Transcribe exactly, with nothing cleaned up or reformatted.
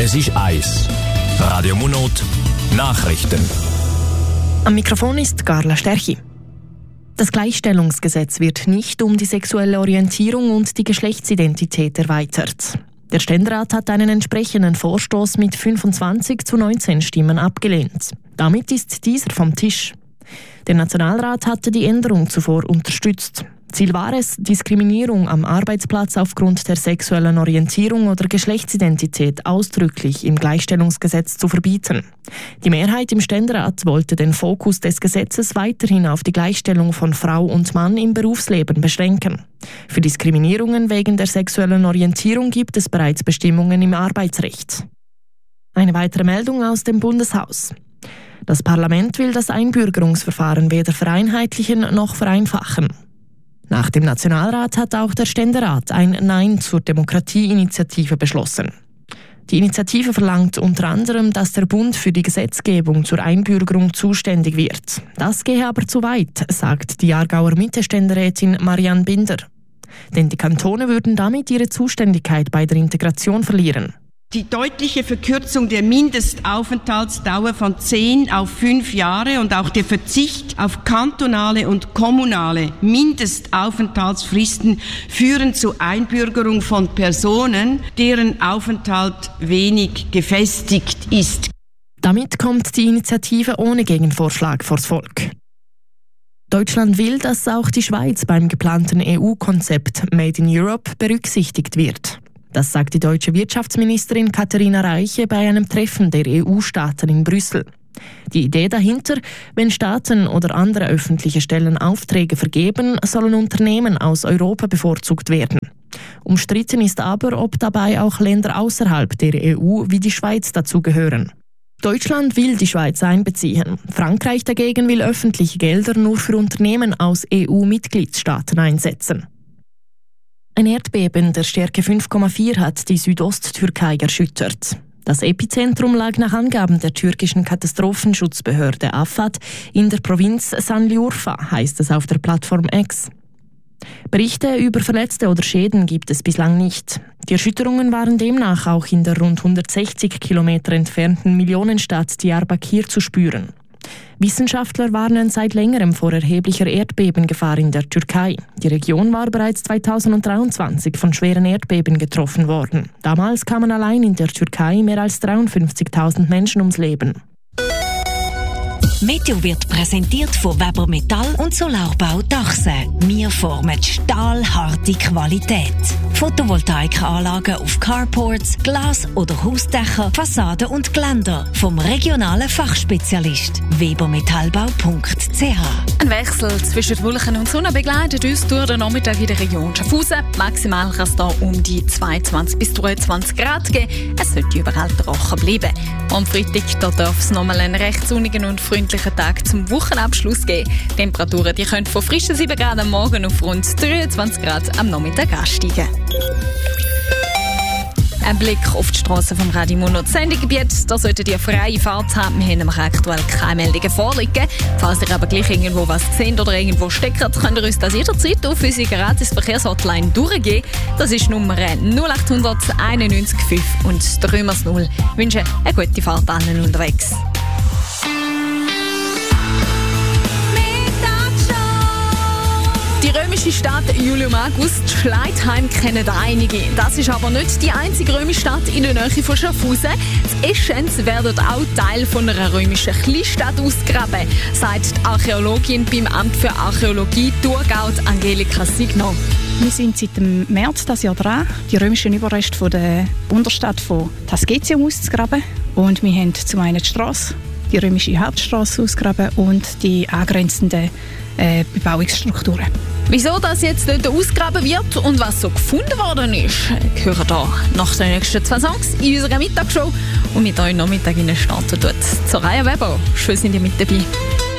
Es ist eins. Radio Monot Nachrichten. Am Mikrofon ist Carla Sterchi. Das Gleichstellungsgesetz wird nicht um die sexuelle Orientierung und die Geschlechtsidentität erweitert. Der Ständerat hat einen entsprechenden Vorstoß mit fünfundzwanzig zu neunzehn Stimmen abgelehnt. Damit ist dieser vom Tisch. Der Nationalrat hatte die Änderung zuvor unterstützt. Ziel war es, Diskriminierung am Arbeitsplatz aufgrund der sexuellen Orientierung oder Geschlechtsidentität ausdrücklich im Gleichstellungsgesetz zu verbieten. Die Mehrheit im Ständerat wollte den Fokus des Gesetzes weiterhin auf die Gleichstellung von Frau und Mann im Berufsleben beschränken. Für Diskriminierungen wegen der sexuellen Orientierung gibt es bereits Bestimmungen im Arbeitsrecht. Eine weitere Meldung aus dem Bundeshaus. Das Parlament will das Einbürgerungsverfahren weder vereinheitlichen noch vereinfachen. Nach dem Nationalrat hat auch der Ständerat ein Nein zur Demokratieinitiative beschlossen. Die Initiative verlangt unter anderem, dass der Bund für die Gesetzgebung zur Einbürgerung zuständig wird. Das gehe aber zu weit, sagt die Aargauer Mitte-Ständerätin Marianne Binder. Denn die Kantone würden damit ihre Zuständigkeit bei der Integration verlieren. Die deutliche Verkürzung der Mindestaufenthaltsdauer von zehn auf fünf Jahre und auch der Verzicht auf kantonale und kommunale Mindestaufenthaltsfristen führen zur Einbürgerung von Personen, deren Aufenthalt wenig gefestigt ist. Damit kommt die Initiative ohne Gegenvorschlag vors Volk. Deutschland will, dass auch die Schweiz beim geplanten E U-Konzept Made in Europe berücksichtigt wird. Das sagt die deutsche Wirtschaftsministerin Katharina Reiche bei einem Treffen der E U-Staaten in Brüssel. Die Idee dahinter: wenn Staaten oder andere öffentliche Stellen Aufträge vergeben, sollen Unternehmen aus Europa bevorzugt werden. Umstritten ist aber, ob dabei auch Länder außerhalb der E U wie die Schweiz dazugehören. Deutschland will die Schweiz einbeziehen. Frankreich dagegen will öffentliche Gelder nur für Unternehmen aus E U-Mitgliedstaaten einsetzen. Ein Erdbeben der Stärke fünf Komma vier hat die Südosttürkei erschüttert. Das Epizentrum lag nach Angaben der türkischen Katastrophenschutzbehörde AFAD in der Provinz Sanliurfa, heißt es auf der Plattform X. Berichte über Verletzte oder Schäden gibt es bislang nicht. Die Erschütterungen waren demnach auch in der rund hundertsechzig Kilometer entfernten Millionenstadt Diyarbakir zu spüren. Wissenschaftler warnen seit längerem vor erheblicher Erdbebengefahr in der Türkei. Die Region war bereits zweitausenddreiundzwanzig von schweren Erdbeben getroffen worden. Damals kamen allein in der Türkei mehr als dreiundfünfzigtausend Menschen ums Leben. Meteo wird präsentiert von Weber Metall und Solarbau Dachse. Wir formen stahlharte Qualität. Photovoltaikanlagen auf Carports, Glas- oder Hausdächer, Fassaden und Geländer. Vom regionalen Fachspezialist webermetallbau punkt c h. Ein Wechsel zwischen Wolken und Sonne begleitet uns durch den Nachmittag in der Region Schaffhausen. Maximal kann es hier um die zweiundzwanzig bis dreiundzwanzig Grad geben. Es sollte überall trocken bleiben. Am Freitag da darf es nochmal einen recht sonnigen und freundlichen Tag zum Wochenabschluss geben. Die Temperaturen die können von frischen sieben Grad am Morgen auf rund dreiundzwanzig Grad am Nachmittag ansteigen. Ein Blick auf die Strassen vom Radio Monot Sendegebiet. Da solltet ihr freie Fahrt haben. Wir haben nämlich aktuell keine Meldungen vorliegen. Falls ihr aber gleich irgendwo was seht oder irgendwo steckt, könnt ihr uns das jederzeit auf unsere gratis Verkehrshotline durchgeben. Das ist Nummer null acht hundert einundneunzig fünf und drei mal null. Ich wünsche eine gute Fahrt allen unterwegs. Die römische Stadt Iulium August, Schleitheim, kennen einige. Das ist aber nicht die einzige römische Stadt in der Nähe von Schaffhausen. In Eschenz werden auch Teil von einer römischen Kleinstadt ausgegraben, sagt die Archäologin beim Amt für Archäologie Thurgau, Angelika Signo. Wir sind seit dem März dieses Jahr dran, die römischen Überreste von der Unterstadt von Tasgetium auszugraben. Und wir haben zum einen die Strasse, die römische Hauptstrasse ausgegraben und die angrenzenden äh, Bebauungsstrukturen. Wieso das jetzt dort ausgegraben wird und was so gefunden worden ist, hören hier nach den nächsten zwei Songs in unserer Mittagsshow. Und mit euch Nachmittag in der Stadt tut Soraya Weber. Schön sind ihr mit dabei.